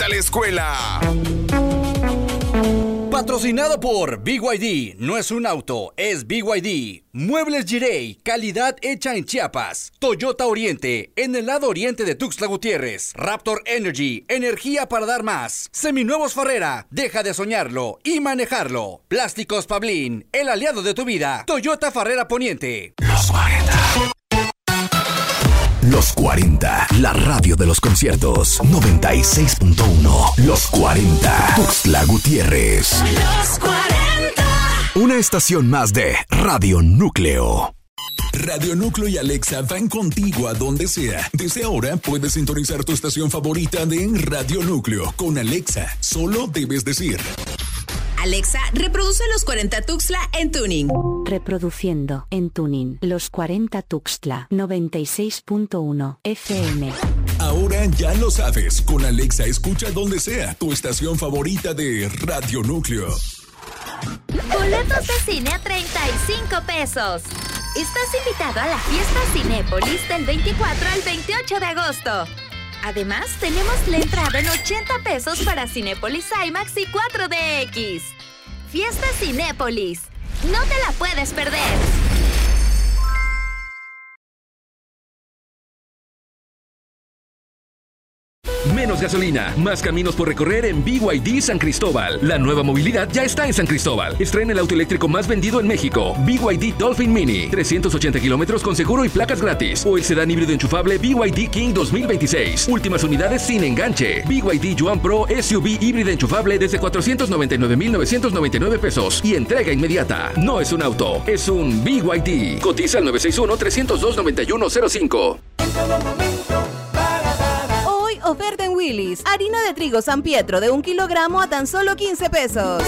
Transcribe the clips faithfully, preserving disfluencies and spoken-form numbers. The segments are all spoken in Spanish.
vuelta a la escuela. Patrocinado por B Y D. No es un auto, es B Y D. Muebles Girey, calidad hecha en Chiapas. Toyota Oriente, en el lado oriente de Tuxtla Gutiérrez. Raptor Energy, energía para dar más. Seminuevos Farrera, deja de soñarlo y manejarlo. Plásticos Pablín, el aliado de tu vida. Toyota Farrera Poniente. Los cuarenta. Los cuarenta, la radio de los conciertos. noventa y seis punto uno. Los cuarenta. Tuxtla Gutiérrez. Los cuarenta. Una estación más de Radio Núcleo. Radio Núcleo y Alexa van contigo a donde sea. Desde ahora puedes sintonizar tu estación favorita de Radio Núcleo. Con Alexa, solo debes decir: Alexa, reproduce Los cuarenta Tuxtla en Tuning. Reproduciendo en Tuning Los cuarenta Tuxtla noventa y seis punto uno F M. Ahora ya lo sabes. Con Alexa escucha donde sea tu estación favorita de Radio Núcleo. Boletos de cine a treinta y cinco pesos. Estás invitado a la fiesta Cinépolis del veinticuatro al veintiocho de agosto. Además, tenemos la entrada en ochenta pesos para Cinépolis IMAX y cuatro D X. Fiesta Cinépolis. No te la puedes perder. Menos gasolina, más caminos por recorrer en B Y D San Cristóbal. La nueva movilidad ya está en San Cristóbal. Estrena el auto eléctrico más vendido en México, B Y D Dolphin Mini, trescientos ochenta kilómetros con seguro y placas gratis. O el sedán híbrido enchufable B Y D King dos mil veintiséis. Últimas unidades sin enganche. B Y D Yuan Pro S U V híbrida enchufable desde cuatrocientos noventa y nueve mil novecientos noventa y nueve pesos y entrega inmediata. No es un auto, es un B Y D. Cotiza al nueve seis uno, tres cero dos, nueve uno cero cinco. Oferta en Willy's. Harina de trigo San Pietro de un kilogramo a tan solo quince pesos.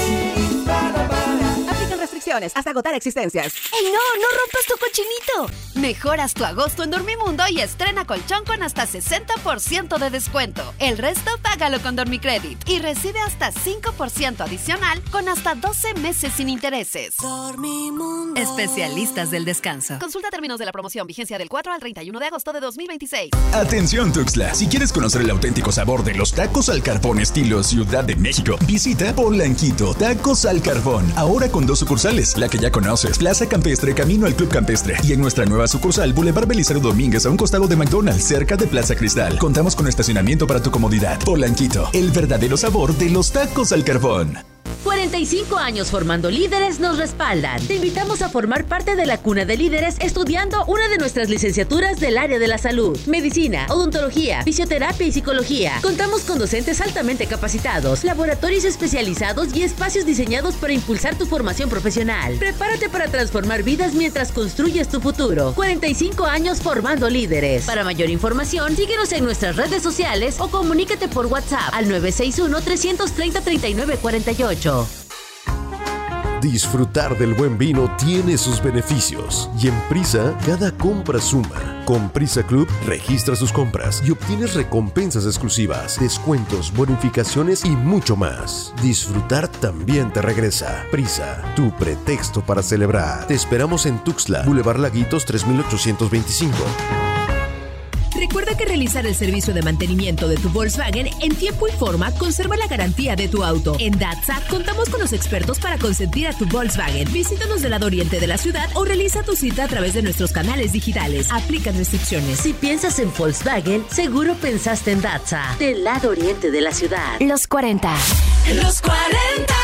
Aplican restricciones hasta agotar existencias. ¡Ey, no! ¡No rompas tu cochinito! Mejoras tu agosto en Dormimundo y estrena colchón con hasta sesenta por ciento de descuento. El resto págalo con Dormicredit y recibe hasta cinco por ciento adicional con hasta doce meses sin intereses. Dormimundo. Especialistas del descanso. Consulta términos de la promoción. Vigencia del cuatro al treinta y uno de agosto de dos mil veintiséis. Atención, Tuxtla. Si quieres conocer el auténtico sabor de los tacos al carbón estilo Ciudad de México, visita Polanquito Tacos al Carbón. Ahora con dos sucursales. La que ya conoces, Plaza Campestre, camino al Club Campestre. Y en nuestra nueva sucursal, Boulevard Belisario Domínguez, a un costado de McDonald's, cerca de Plaza Cristal. Contamos con estacionamiento para tu comodidad. Polanquito, el verdadero sabor de los tacos al carbón. cuarenta y cinco años formando líderes nos respaldan. Te invitamos a formar parte de la cuna de líderes estudiando una de nuestras licenciaturas del área de la salud, medicina, odontología, fisioterapia y psicología. Contamos con docentes altamente capacitados, laboratorios especializados y espacios diseñados para impulsar tu formación profesional. Prepárate para transformar vidas mientras construyes tu futuro. cuarenta y cinco años formando líderes. Para mayor información, síguenos en nuestras redes sociales o comunícate por WhatsApp al nueve seis uno, tres tres cero, tres nueve cuatro ocho. Disfrutar del buen vino tiene sus beneficios y en Prisa cada compra suma. Con Prisa Club registra sus compras y obtienes recompensas exclusivas, descuentos, bonificaciones y mucho más. Disfrutar también te regresa. Prisa, tu pretexto para celebrar. Te esperamos en Tuxtla, Boulevard Laguitos tres mil ochocientos veinticinco. Recuerda que realizar el servicio de mantenimiento de tu Volkswagen en tiempo y forma conserva la garantía de tu auto. En Datsa contamos con los expertos para consentir a tu Volkswagen. Visítanos del lado oriente de la ciudad o realiza tu cita a través de nuestros canales digitales. Aplican restricciones. Si piensas en Volkswagen, seguro pensaste en Datsa, del lado oriente de la ciudad. Los cuarenta. Los cuarenta.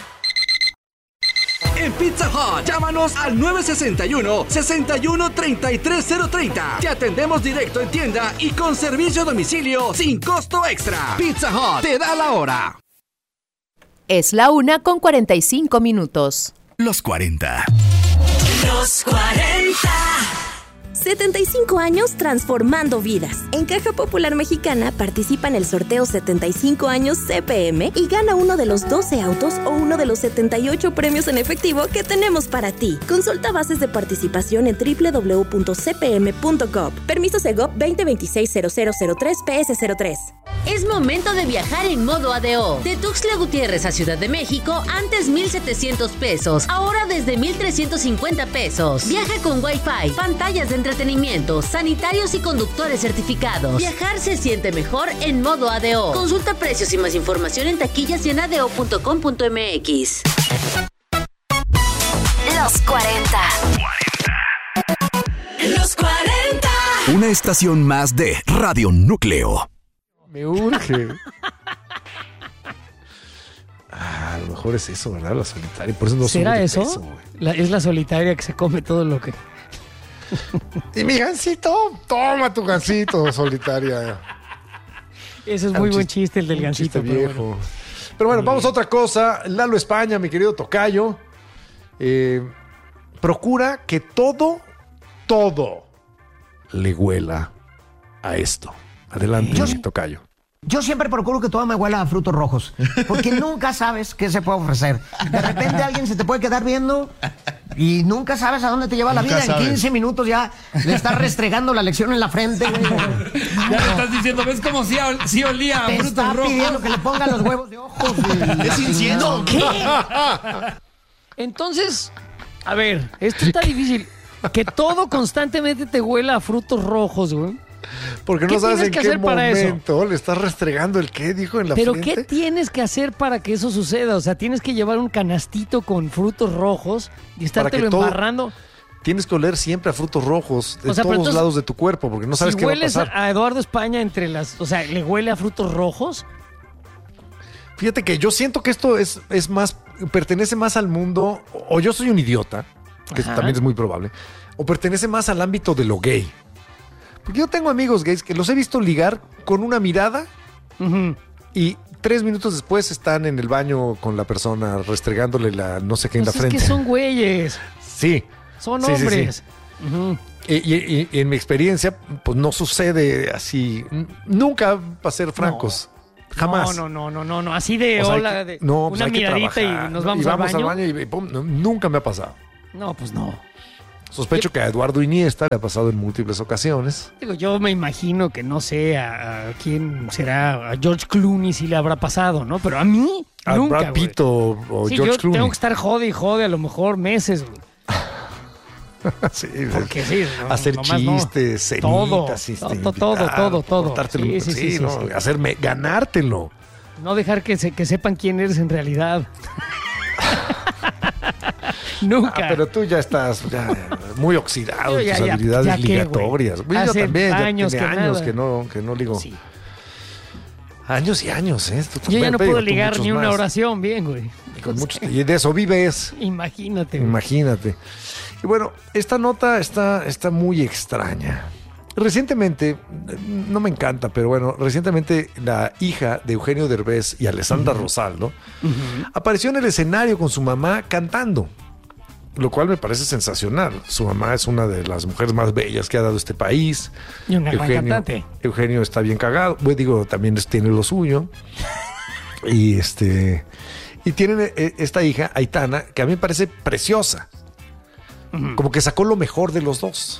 En Pizza Hut, llámanos al nueve seis uno, seis uno, tres tres cero tres cero. Te atendemos directo en tienda y con servicio a domicilio sin costo extra. Pizza Hut te da la hora. Es la una con cuarenta y cinco minutos. Los cuarenta. Los cuarenta. setenta y cinco años transformando vidas. En Caja Popular Mexicana participa en el sorteo setenta y cinco años C P M y gana uno de los doce autos o uno de los setenta y ocho premios en efectivo que tenemos para ti. Consulta bases de participación en doble u doble u doble u punto c p m punto gov. Permiso Segov veinte veintiséis cero cero cero tres P S cero tres. Es momento de viajar en modo A D O. De Tuxtla Gutiérrez a Ciudad de México, antes mil setecientos pesos, ahora desde mil trescientos cincuenta pesos. Viaja con Wi-Fi, pantallas de entretenimiento, sanitarios y conductores certificados. Viajar se siente mejor en modo A D O. Consulta precios y más información en taquillas y en adeo punto com punto m x. Los cuarenta. Los cuarenta. Una estación más de Radio Núcleo. Me urge. Ah, a lo mejor es eso, ¿verdad? La solitaria. Por eso no ¿será de eso? Peso, la, es la solitaria que se come todo lo que... Y mi gansito, toma tu gansito, solitaria. Ese es Ah, muy un buen chiste, chiste, el del un gansito. chiste pero viejo. bueno. Pero bueno, vamos a otra cosa. Lalo España, mi querido tocayo. Eh, procura que todo, todo le huela a esto. Adelante, Yo- mi tocayo. Yo siempre procuro que todo me huela a frutos rojos, porque nunca sabes qué se puede ofrecer. De repente alguien se te puede quedar viendo y nunca sabes a dónde te lleva la Nunca vida. sabes. En quince minutos ya le estás restregando la lección en la frente. güey. Ya le estás diciendo, ¿ves cómo sí, ol- sí olía a Te frutos está rojos? pidiendo que le pongan los huevos de ojos. güey. Es incienso. ¿Qué? Entonces, a ver, esto está difícil. Que todo constantemente te huela a frutos rojos, güey. Porque ¿Qué no sabes tienes en que qué hacer para eso? momento le estás restregando el qué dijo en la Pero frente. ¿qué tienes que hacer para que eso suceda? O sea, tienes que llevar un canastito con frutos rojos y estártelo que todo- embarrando. Tienes que oler siempre a frutos rojos de O sea, pero todos entonces, lados de tu cuerpo, porque no sabes si qué va a hueles pasar. a Eduardo España entre las... O sea, ¿le huele a frutos rojos? Fíjate que yo siento que esto es, es más, pertenece más al mundo, o yo soy un idiota, que Ajá. también es muy probable, o pertenece más al ámbito de lo gay. Porque yo tengo amigos gays que los he visto ligar con una mirada y tres minutos después están en el baño con la persona restregándole la no sé qué en Pues la es frente. que son güeyes. Sí. Son Sí, sí, sí. hombres. Ujú. Y, y- y en mi experiencia, pues no sucede así. N- Nunca, para ser francos. Jamás. No, no, no, no, no, no. Así de O sea, hay hola, que- de no, pues una hay que miradita trabajar, y nos ¿no? vamos, Y vamos al baño. y pum, no, nunca me ha pasado. No, pues no. Sospecho que a Eduardo Iniesta le ha pasado en múltiples ocasiones. Digo, yo me imagino que no sé a, a quién será, a George Clooney si le habrá pasado, ¿no? Pero a mí, A nunca, Brad güey. Pitt o, o Sí, George yo Clooney. tengo que estar jode y jode a lo mejor meses, güey. Sí, Porque sí, no, hacer nomás no. chistes, Todo, cenitas, este, todo, todo, invitar, todo, todo. cortártelo, Sí, sí, sí, sí, ¿no? sí. Hacerme, ganártelo. No dejar que, se, que sepan quién eres en realidad. Nunca. Ah, pero tú ya estás ya, muy oxidado Yo en ya- tus ya- habilidades ya qué, güey. ligatorias. Güey, yo Hace también, ya años tiene que años nada. que no, que no ligo. Años y años, ¿eh? Tú Yo ya también, no pero puedo tú ligar muchos ni una más. oración bien, güey. Y, con muchos- y de eso vives. Imagínate. güey. Imagínate. Y bueno, esta nota está, está muy extraña. Recientemente, no me encanta, pero bueno, recientemente la hija de Eugenio Derbez y Alessandra Rosaldo apareció en el escenario con su mamá cantando, lo cual me parece sensacional. Su mamá es una de las mujeres más bellas que ha dado este país. Y una gran Eugenio, cantante. Eugenio está bien cagado. Bueno, digo, también es- tiene lo suyo. Y este y tienen eh, esta hija, Aitana, que a mí me parece preciosa. Como que sacó lo mejor de los dos.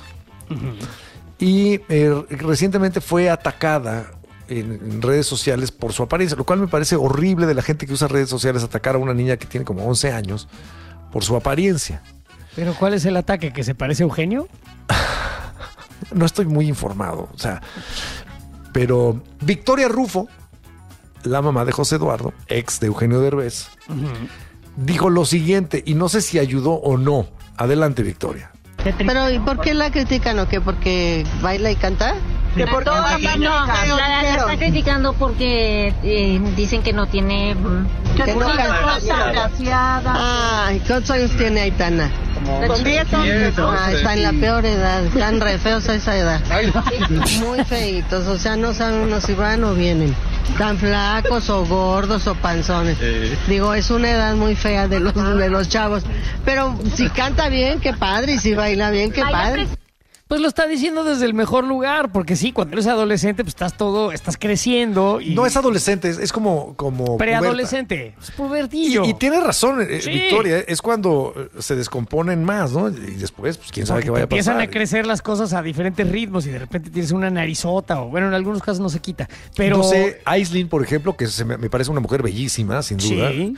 Y eh, recientemente fue atacada en, en redes sociales por su apariencia, lo cual me parece horrible de la gente que usa redes sociales, atacar a una niña que tiene como once años por su apariencia. ¿Pero cuál es el ataque? ¿Que se parece a Eugenio? No estoy muy informado, o sea, pero Victoria Rufo, la mamá de José Eduardo, ex de Eugenio Derbez, dijo lo siguiente, y no sé si ayudó o no. Adelante, Victoria. Pero ¿y por qué la critican o qué? ¿Porque baila y canta? ¿Que por qué No, baila y no, canta? la, la está criticando porque eh, dicen que no tiene... mm, Que no una canta. cosa graciada. Ay, ¿cuántos años tiene Aitana? Con diez años. Ah, está en la peor edad, están re feos a esa edad. Muy feitos, o sea, no saben uno si van o vienen. Tan flacos o gordos o panzones. Digo, es una edad muy fea de los, de los chavos. Pero si canta bien, qué padre, y si baila bien, qué padre. Pues lo está diciendo desde el mejor lugar, porque sí, cuando eres adolescente, pues estás todo, estás creciendo y... No es adolescente, es, es como, como Preadolescente, es pubertillo. Y, y tiene razón, eh, Sí. Victoria, es cuando eh, se descomponen más, ¿no? Y después, pues quién sabe Porque qué vaya a te empiezan pasar. a crecer las cosas a diferentes ritmos y de repente tienes una narizota o bueno, en algunos casos no se quita. Pero No sé, Aislinn, por ejemplo, que se me, me parece una mujer bellísima, sin duda. Sí.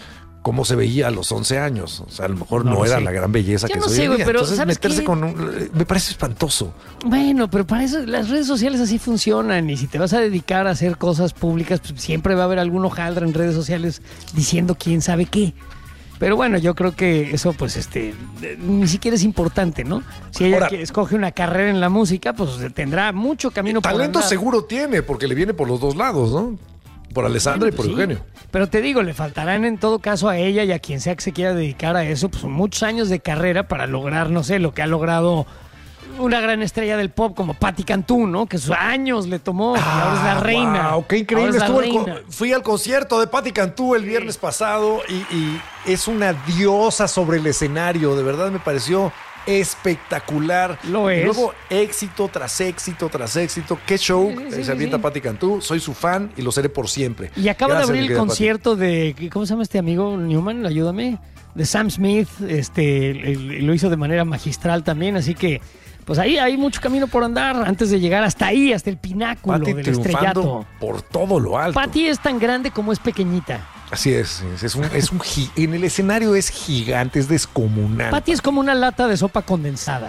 cómo se veía a los once años. O sea, a lo mejor no, No lo era sé. la gran belleza Yo que no soy sé, hoy en güey, día. pero Entonces, ¿sabes meterse qué? con un... Me parece espantoso. Bueno, pero para eso las redes sociales así funcionan y si te vas a dedicar a hacer cosas públicas, pues siempre va a haber algún hojaldra en redes sociales diciendo quién sabe qué. Pero bueno, yo creo que eso pues este eh, ni siquiera es importante, ¿no? Si ella Ahora- que escoge una carrera en la música, pues tendrá mucho camino por Talento andar. seguro tiene, porque le viene por los dos lados, ¿no? Por Alessandra Bueno, y por pues sí. Eugenio. Pero te digo, le faltarán en todo caso a ella y a quien sea que se quiera dedicar a eso, pues muchos años de carrera para lograr, no sé, lo que ha logrado una gran estrella del pop como Patti Cantú, ¿no? Que sus años le tomó y ahora es la reina. Wow, qué increíble. Ahora es la Estuvo el co- reina. fui al concierto de Patti Cantú el viernes pasado y, y es una diosa sobre el escenario. De verdad me pareció espectacular. Lo Y es. luego éxito tras éxito tras éxito. Qué show Sí, sí, se sí, avienta sí. Patti Cantú. Soy su fan y lo seré por siempre. Y acaba Gracias, de mi abrir el querida Patti. concierto de, ¿cómo se llama este amigo Newman? Ayúdame. De Sam Smith, este, el- el- lo hizo de manera magistral también, así que pues ahí hay mucho camino por andar antes de llegar hasta ahí, hasta el pináculo Patti del triunfando estrellato. por todo lo alto. Patti es tan grande como es pequeñita. Así es, es, es un, es un gi- en el escenario es gigante, es descomunal. Patti es como una lata de sopa condensada.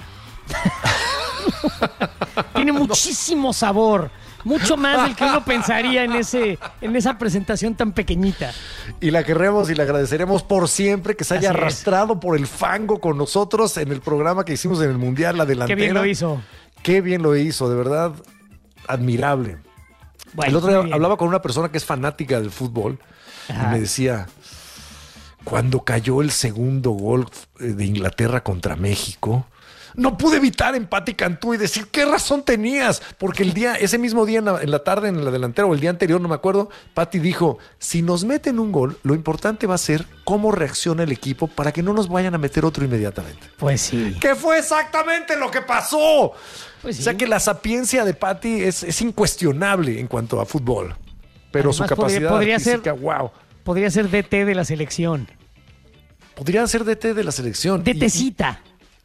Tiene muchísimo sabor, mucho más del que uno pensaría en ese, en esa presentación tan pequeñita. Y la queremos y le agradeceremos por siempre que se haya Así es. arrastrado por el fango con nosotros en el programa que hicimos en el Mundial, la delantera. Qué bien lo hizo. Qué bien lo hizo, de verdad, admirable. Bueno, el otro muy día bien. hablaba con una persona que es fanática del fútbol Ajá. y me decía, cuando cayó el segundo gol eh, de Inglaterra contra México, no pude evitar en Patti Cantú y decir, ¿qué razón tenías? Porque el día, ese mismo día en la, en la tarde, en la delantera, o el día anterior, no me acuerdo, Patti dijo, si nos meten un gol, lo importante va a ser cómo reacciona el equipo para que no nos vayan a meter otro inmediatamente. Pues sí. ¿Qué fue exactamente lo que pasó? Pues sí. O sea que la sapiencia de Patti es, es incuestionable en cuanto a fútbol. Pero su Además, podría- capacidad podría física, ser- wow. Podría ser D T de la selección. Podría ser D T de la selección. Y- DTcita.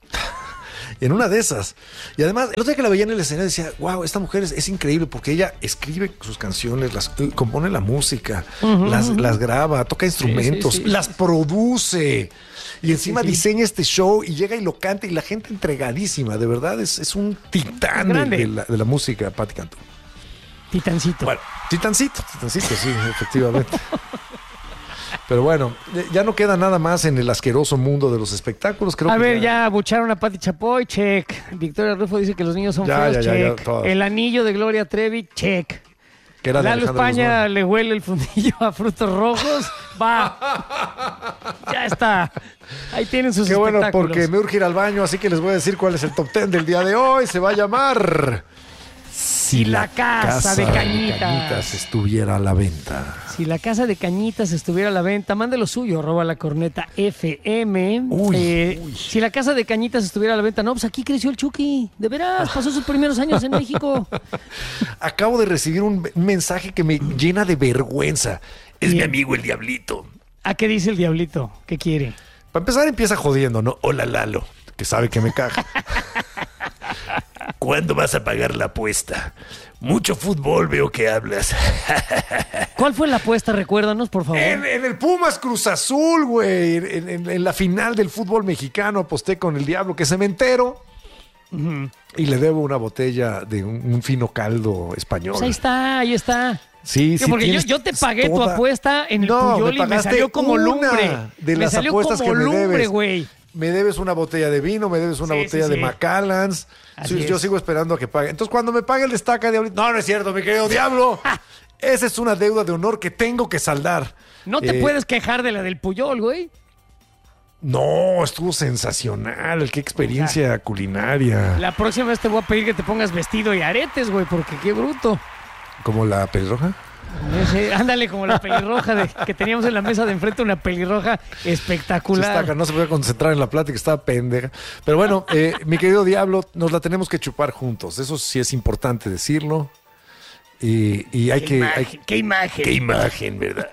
En una de esas. Y además, el otro día que la veía en el escenario decía, wow, esta mujer es, es increíble porque ella escribe sus canciones, las eh, compone la música, Ujú, las, ujú. las graba, toca instrumentos, sí, sí. las produce. Y encima sí, sí. diseña este show y llega y lo canta y la gente entregadísima. De verdad, es, es un titán de, Grande. de la, de la música, Patti Cantú. Titancito. Bueno, titancito, titancito, sí, efectivamente. Pero bueno, eh, ya no queda nada más en el asqueroso mundo de los espectáculos. Creo A que ver, ya abucharon a Pati Chapoy, check. Victoria Rufo dice que los niños son Ya, feos, ya, ya, ya, check. todas. El anillo de Gloria Trevi, check. Que era de Lalo Alejandra España Guzmán. le huele el fundillo a frutos rojos. Va. Ya está. Ahí tienen sus Qué bueno, espectáculos. porque me urge ir al baño, así que les voy a decir cuál es el top ten del día de hoy. Se va a llamar Si la casa de Cañitas. estuviera a la venta. Si la casa de Cañitas estuviera a la venta, mande lo suyo, arroba la corneta F M. Uy, Eh, uy. Si la casa de Cañitas estuviera a la venta, no, pues aquí creció el Chucky. De veras, pasó sus primeros años en México. Acabo de recibir un un mensaje que me llena de vergüenza. Es mi Bien. amigo el Diablito. ¿A qué dice el diablito? ¿Qué quiere? Para empezar empieza jodiendo, ¿no? Hola Lalo, que sabe que me caga. ¿Cuándo vas a pagar la apuesta? Mucho fútbol veo que hablas. ¿Cuál fue la apuesta? Recuérdanos, por favor. En, en el Pumas Cruz Azul, güey. En, en- en la final del fútbol mexicano aposté con el Diablo, que se me entero. Ujú. Y le debo una botella de un, un fino caldo español. Pues ahí está, ahí está. Sí, Que sí. porque yo, tienes yo te pagué tu toda- apuesta en el No, Puyol me y me pagaste salió como una lumbre. de me las salió apuestas como que me lumbre, debes. güey. Me debes una botella de vino, me debes una Sí, botella sí, de sí. Macallans. Así Sí, yo es. sigo esperando a que pague. Entonces, cuando me pague el destaca, Diablito. No, no es cierto, mi querido Diablo. Esa es una deuda de honor que tengo que saldar. No te Eh, puedes quejar de la del Puyol, güey. No, estuvo sensacional. Qué experiencia culinaria. La próxima vez te voy a pedir que te pongas vestido y aretes, güey, porque qué bruto. ¿Como la pelirroja? Ese- ándale, como la pelirroja de, que teníamos en la mesa de enfrente, una pelirroja espectacular. Destaca, no se puede concentrar en la plática, estaba pendeja. Pero bueno, eh, mi querido Diablo, nos la tenemos que chupar juntos. Eso sí es importante decirlo. Y, y hay Qué que... imagen, hay- qué imagen. Qué imagen, ¿verdad?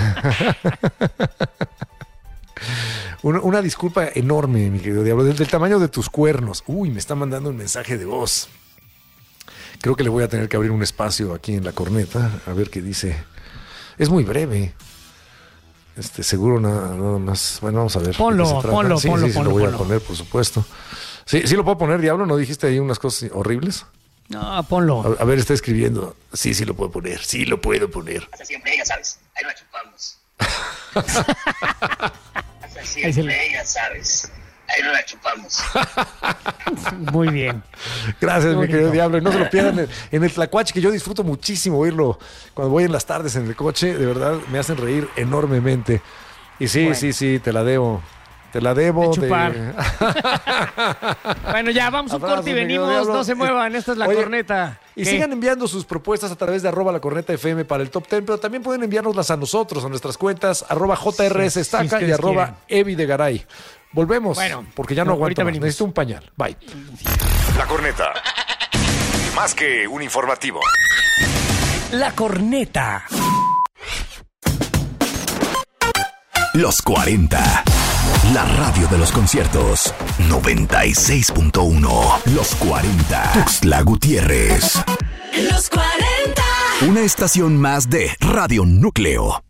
una, una disculpa enorme, mi querido Diablo, del, del tamaño de tus cuernos. Uy, me está mandando un mensaje de voz. Creo que le voy a tener que abrir un espacio aquí en la corneta, a ver qué dice. Es muy breve. Este, seguro nada, nada más. Bueno, vamos a ver. Ponlo, ¿de qué se trata? ponlo, sí, ponlo, sí, sí, ponlo, lo voy ponlo. a poner, por supuesto. Sí, sí lo puedo poner, Diablo. ¿No dijiste ahí unas cosas horribles? No, ponlo. A, a ver, está escribiendo. Sí, sí lo puedo poner. Sí lo puedo poner. Hasta siempre, ya sabes. Ahí la chupamos. Hasta siempre, ya sabes. Ahí no la chupamos. Muy bien. Gracias, Qué mi querido bonito. Diablo. Y no se lo pierdan en, en el Tlacuache, que yo disfruto muchísimo oírlo cuando voy en las tardes en el coche. De verdad, me hacen reír enormemente. Y sí, Bueno. sí, sí, te la debo. Te la debo. De chupar. Bueno, ya, vamos a un Abrazo, corte y mi querido venimos. Diablo. No se muevan. Esta es la Oye, corneta. Y ¿Qué? sigan enviando sus propuestas a través de arroba la corneta F M para el top ten, pero también pueden enviárnoslas a nosotros, a nuestras cuentas, arroba J R S Sí, si Estaca y ustedes arroba Evi de Garay. Volvemos, Bueno, porque ya no no, aguanto ahorita más. venimos. Necesito un pañal. Bye. La corneta. Más que un informativo. La corneta. Los cuarenta. La radio de los conciertos. noventa y seis punto uno. Los cuarenta. Tuxtla Gutiérrez. Los cuarenta. Una estación más de Radio Núcleo.